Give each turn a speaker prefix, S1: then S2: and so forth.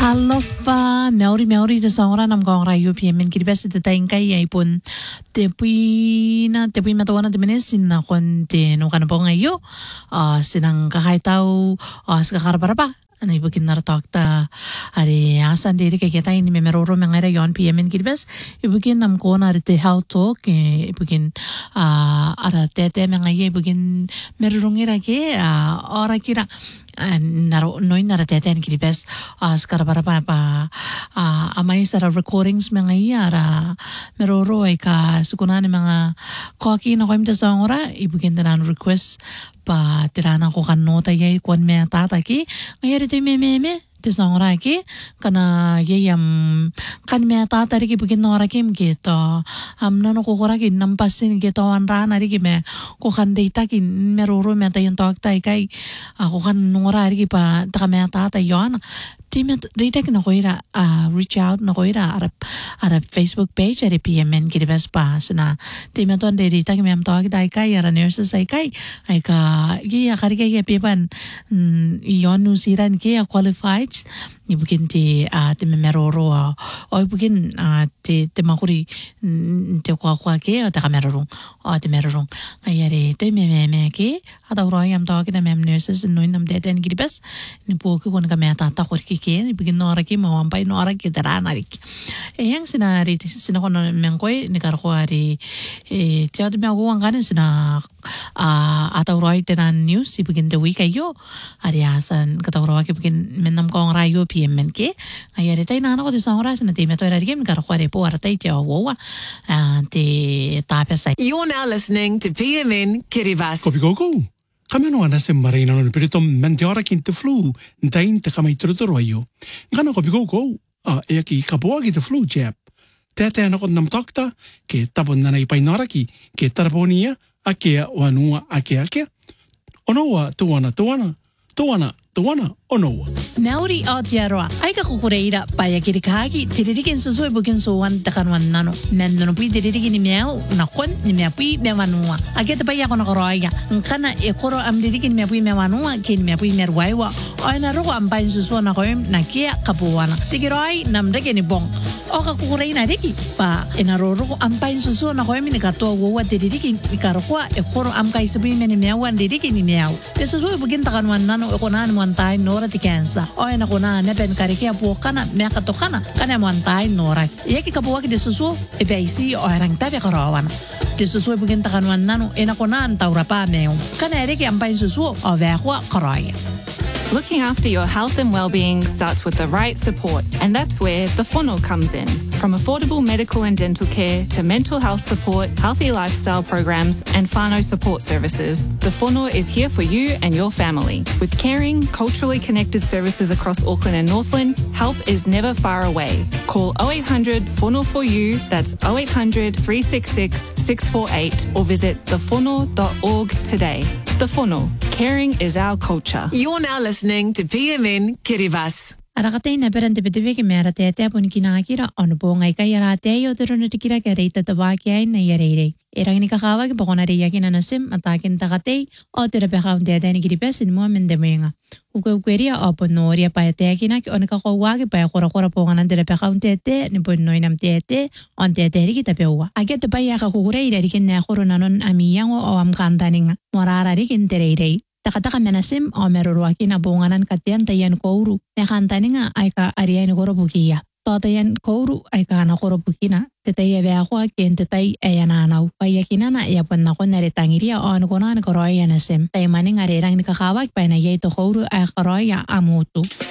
S1: Alofa, Maori te saura nam kong rayo piamin kiribas te taing kai ay pun te pui matawana te menesin na kon te no kana po ngayo sinang kakaitaw sa kakarapa ano ibukin naratok ta ari asan diri kay kita ini memeroro mangera yon piamin kiribas ibukin nam ko na te health talk ibukin ara tete mangaye ibukin merurungira ke ora kira nara teten kiribas sekarang pa amay sara recordings mga ara meroro ay ka sukunan mga koki na koim ta sangora ibugin tanan request pa tirana ko kan nota yay kwan me tata ki ngayari to me tisangora ki kana yeyam kan me tata ri ki bugin nora kim gitu amna no ko kora ki nampasin gitu wan rana ri ki me ko kan data ki meroro me ta yung tok tai kai ako kan nora ri ki pa ta me tata yon Timet rita na ko ira reach out na ko ira ara Facebook page ari PMN kiribas pa na timet on de rita ki mem tawag dai kai ara nurses ay kai ay ka gi akari kai pipan yon nusiran ki qualified ibukin ti meroro o ibukin ti makuri ti kwa ke o ta kamerorong o ti merorong ayari ti me ke ata uro yam tawag na mem nurses no nam deten kiribas ni po ko kon ka meta ta korki ke ibukin nora ki mawampay nora ki daranarik yang sinari sinakono mengkoy ni karko ari ti ati me aguang kanin sina ata uro tenan news ibukin the week ayo ari asan kata uro ki ibukin menam kong rayo PMN ke ayari tay nana ko ti sangora sina ti meto ari kim karko ari po artay ti awawa ti tapes ay.
S2: You're now listening to PMN Kiribati.
S3: Kopi koko. Kami no ana se marina no perito mentiora kinte flu ntain te kami truturo ayo. Ngano kopi koko e ki kapoa ki te flu jab. Tete ana ko nam takta ke tapon na ipainora ki ke tarponia akea wanua akea. Onoa tuana onoa.
S1: Maori Aotearoa, aika kukureira paya kirikaki, tiririkin susui bukin suwan takanwan nano. Nandun pui tiririkin ni meau, nakon ni meapui mewanua. Ageta paya kono koroya, nkana ekoro am tiririkin meapui mewanua, kin meapui merwaiwa. O na roko am pain susuan na koim na kia kapuwana. Tikiroai namdake ni bong. O ka kukureina riki, pa enaroro am pain susuan na koim ni katoa wawa tiririkin, ikarokwa ekoro am kaisabui meni meawan tiririkin ni meau. Te susui bukin takanwan nano ekonan muantay nora ti kensa. O na kuna neben karikia po kana meka to kana muantay nora. Yeki kapuwaki de susu ebeisi o erang tabi karawan. De susu bukin takanwan nano ena kuna taura pa meong. Kana eriki am pain susu o vekwa karaya.
S4: Looking after your health and well-being starts with the right support, and that's where the Whono comes in. From affordable medical and dental care to mental health support, healthy lifestyle programs, and whānau support services, the Whono is here for you and your family. With caring, culturally connected services across Auckland and Northland, help is never far away. Call 0800 Whono for you, that's 0800 366 648, or visit thewhono.org today. The Whono, caring is our culture.
S2: You're now listening to PMN Kiribati.
S1: Arakatay na perante peteveke mera tete pun kinakira ono po ngai kay arate yo tero na tikira kaya reita tawakiay na yarere. Erang ni kakawag pakonari yakin na nasim atakin takatay o terapekaw tete ni kiripesin mo mendemenga. Ukweria o ponoria pa tete na ki ono kakawag pa kora po nga ng terapekaw tete ni ponoy nam tete on tete ri kita pewa. Aget pa ya kakukurei rikin na koronanon amiyang o amkantaning morara rikin tererei. Takataka menasim o merurwaki na bunganan katian tayan kouru. Mekantani nga ay ka ariay ni korobukiya. Totayan kouru ay ka na korobukina. Tetay ako akin tetay ayananaw. Payakina na iyapan na ko naritangiriya o ano ko na koroya nasim. Tay maning arirang nikakawag pa na yay to kouru ay koroya amutu.